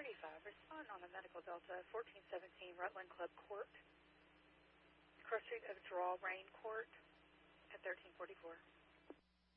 35, respond on a Medical Delta 1417 Rutland Club Court, Cross Street of Draw Rain Court at 1344.